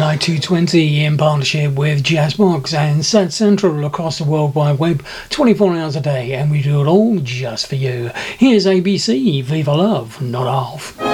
Night 220 in partnership with Jazzbox and Set Central across the World Wide Web 24 hours a day, and we do it all just for you. Here's ABC, Viva Love, not half.